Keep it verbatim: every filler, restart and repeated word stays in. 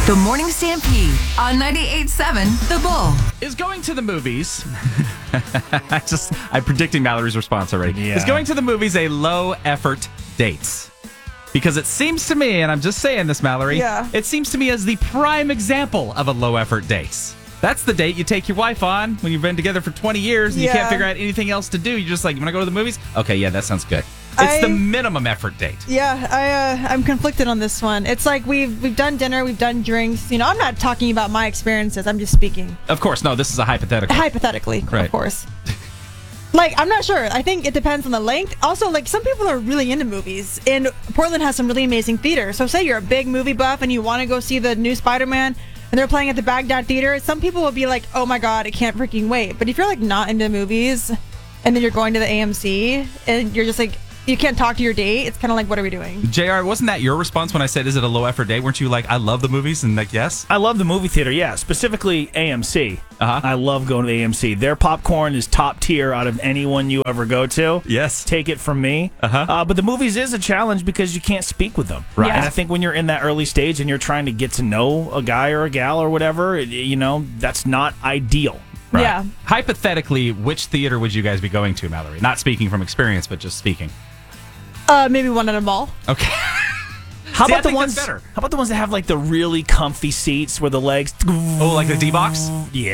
The Morning Stampede on ninety-eight point seven The Bull. Is going to the movies. I just, I'm predicting Mallory's response already. Yeah. Is going to the movies a low effort date? Because it seems to me, and I'm just saying this, Mallory, Yeah. it seems to me as the prime example of a low effort date. That's the date you take your wife on when you've been together for twenty years and you Yeah. can't figure out anything else to do. You're just like, you want to go to the movies? Okay, yeah, that sounds good. It's I- the minimum effort date. Yeah, I uh, I'm conflicted on this one. It's like we've we've done dinner, we've done drinks. You know, I'm not talking about my experiences. I'm just speaking Of course, no, this is a hypothetical. hypothetically, Right. of course. Like, I'm not sure. I think it depends on the length. Also, like, some people are really into movies, and Portland has some really amazing theater. So, say you're a big movie buff and you want to go see the new Spider-Man, and they're playing at the Baghdad Theater. Some people will be like, "Oh my god, I can't freaking wait." But if you're like not into movies, and then you're going to the A M C, and you're just like, you can't talk to your date, it's kind of like, what are we doing? J R, wasn't that your response when I said, is it a low effort date? Weren't you like, I love the movies? And like, yes? I love the movie theater, yeah, specifically A M C. Uh-huh. I love going to the A M C. Their popcorn is top tier out of anyone you ever go to. Yes. Take it from me. Uh-huh. Uh, but the movies is a challenge because you can't speak with them. Right. Yeah. And I think when you're in that early stage and you're trying to get to know a guy or a gal or whatever, it- you know, that's not ideal. Right. Yeah. Hypothetically, which theater would you guys be going to, Mallory? Not speaking from experience, but just speaking. Uh, maybe one at a mall. Okay. How See, I about the think ones? that's better. How about the ones that have like the really comfy seats where the legs? Oh, like the D-Box? Yeah.